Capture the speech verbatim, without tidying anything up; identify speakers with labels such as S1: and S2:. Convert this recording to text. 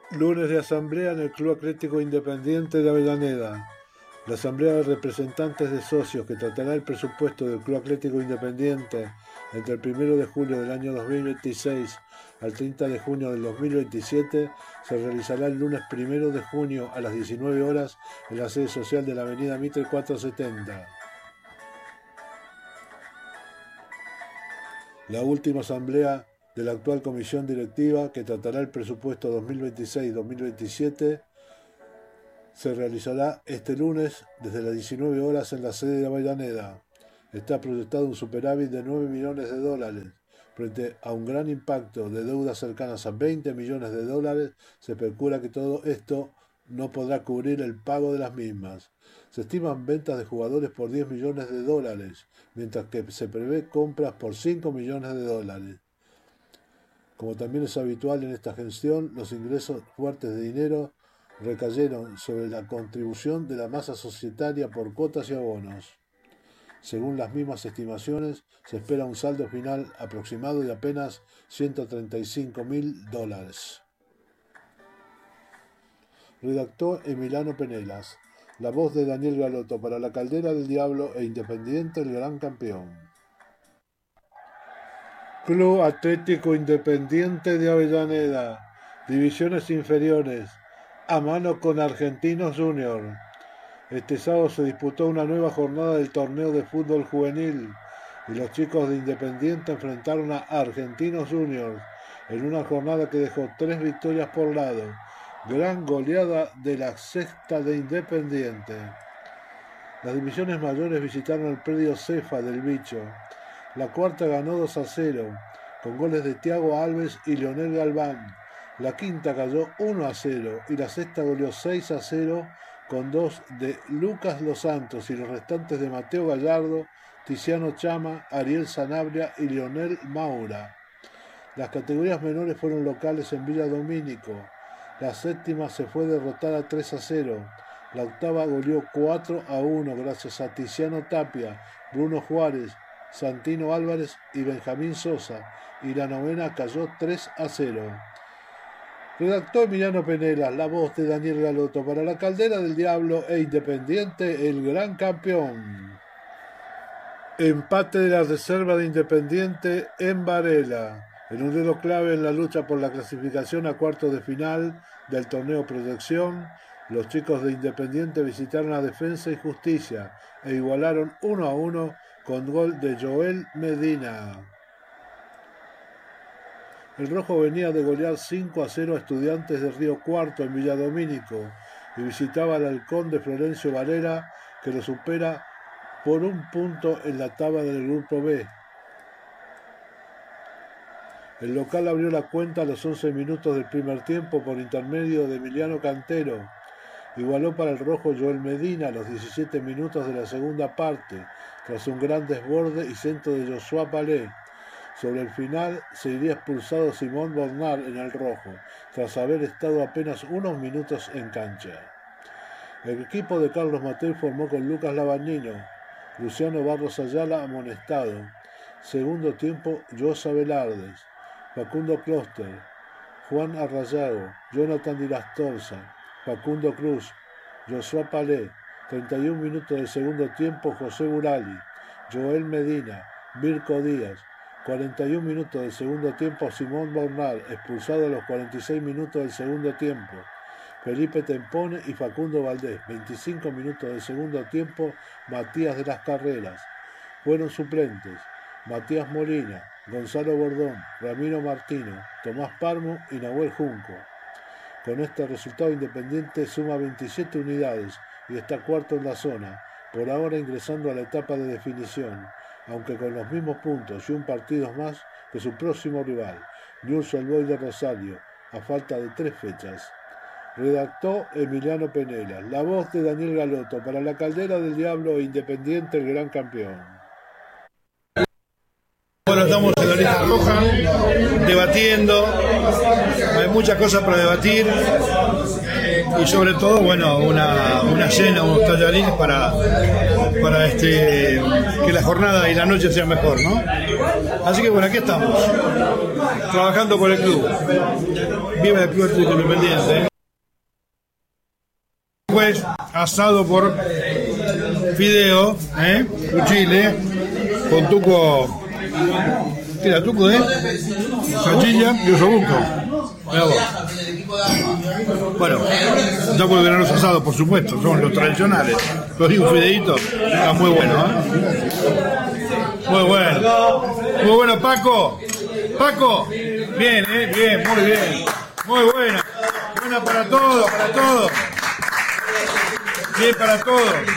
S1: Lunes de asamblea en el Club Atlético Independiente de Avellaneda. La asamblea de representantes de socios que tratará el presupuesto del Club Atlético Independiente entre el primero de julio del año dos mil veintiséis al treinta de junio del dos mil veintisiete se realizará el lunes primero de junio a las diecinueve horas en la sede social de la avenida Mitre cuatrocientos setenta. La última asamblea de la actual comisión directiva que tratará el presupuesto dos mil veintiséis dos mil veintisiete se realizará este lunes desde las diecinueve horas en la sede de Avellaneda. Está proyectado un superávit de nueve millones de dólares. Frente a un gran impacto de deudas cercanas a veinte millones de dólares, se especula que todo esto no podrá cubrir el pago de las mismas. Se estiman ventas de jugadores por diez millones de dólares, mientras que se prevé compras por cinco millones de dólares. Como también es habitual en esta gestión, los ingresos fuertes de dinero recayeron sobre la contribución de la masa societaria por cuotas y abonos. Según las mismas estimaciones, se espera un saldo final aproximado de apenas ciento treinta y cinco mil dólares. Redactó Emiliano Penelas. La voz de Daniel Galotto para La Caldera del Diablo e Independiente, el gran campeón. Club Atlético Independiente de Avellaneda. Divisiones inferiores. A mano con Argentinos Junior. Este sábado se disputó una nueva jornada del torneo de fútbol juvenil y los chicos de Independiente enfrentaron a Argentinos Juniors en una jornada que dejó tres victorias por lado. Gran goleada de la sexta de Independiente. Las divisiones mayores visitaron el predio Cefa del Bicho. La cuarta ganó dos a cero con goles de Thiago Alves y Leonel Galván. La quinta cayó uno a cero y la sexta goleó seis a cero con dos de Lucas Los Santos y los restantes de Mateo Gallardo, Tiziano Chama, Ariel Sanabria y Leonel Maura. Las categorías menores fueron locales en Villa Domínico. La séptima se fue derrotada tres a cero. La octava goleó cuatro a uno gracias a Tiziano Tapia, Bruno Juárez, Santino Álvarez y Benjamín Sosa, y la novena cayó tres a cero. Redactó Emiliano Penelas, la voz de Daniel Galotto para La Caldera del Diablo e Independiente, el gran campeón. Empate de la reserva de Independiente en Varela, en un duelo clave en la lucha por la clasificación a cuartos de final del torneo Proyección. Los chicos de Independiente visitaron a Defensa y Justicia e igualaron uno a uno con gol de Joel Medina. El rojo venía de golear cinco a cero a Estudiantes de Río Cuarto en Villa Domínico y visitaba al Halcón de Florencio Varela, que lo supera por un punto en la tabla del Grupo B. El local abrió la cuenta a los once minutos del primer tiempo por intermedio de Emiliano Cantero. Igualó para el rojo Joel Medina a los diecisiete minutos de la segunda parte, tras un gran desborde y centro de Joshua Palé. Sobre el final se iría expulsado Simón Bernard en el rojo, tras haber estado apenas unos minutos en cancha. El equipo de Carlos Matei formó con Lucas Lavanino, Luciano Barros Ayala amonestado, segundo tiempo Josa Velardes, Facundo Closter, Juan Arrayago, Jonathan Di Lastorza, Facundo Cruz, Joshua Palé, treinta y un minutos del segundo tiempo José Burali, Joel Medina, Mirko Díaz, cuarenta y un minutos del segundo tiempo Simón Bernard, expulsado a los cuarenta y seis minutos del segundo tiempo. Felipe Tempone y Facundo Valdés, veinticinco minutos del segundo tiempo, Matías de las Carreras. Fueron suplentes Matías Molina, Gonzalo Bordón, Ramiro Martino, Tomás Parmo y Nahuel Junco. Con este resultado Independiente suma veintisiete unidades y está cuarto en la zona, por ahora ingresando a la etapa de definición, aunque con los mismos puntos y un partido más que su próximo rival, Newell's Old Boys de Rosario, a falta de tres fechas. Redactó Emiliano Penelas, la voz de Daniel Galotto para La Caldera del Diablo e Independiente, el gran campeón.
S2: Bueno, estamos en la la lista roja, debatiendo, hay muchas cosas para debatir y sobre todo, bueno, una, una cena, unos tallarines para, para este, que la jornada y la noche sea mejor, ¿no? Así que bueno, aquí estamos, trabajando por el club. Viva el Club Atlético Independiente, ¿eh? Pues asado por fideo, ¿eh? Chile, con tuco, ¿qué era tuco, eh? Salchicha y osobuco. Bueno, ya puedo ganar los asados, por supuesto, son los tradicionales. Los digo fideitos, están muy buenos, ¿eh? Muy bueno. Muy bueno, Paco. Paco. Bien, ¿eh? Bien, muy bien. Muy buena. Buena para todos, para todos. Bien para todos.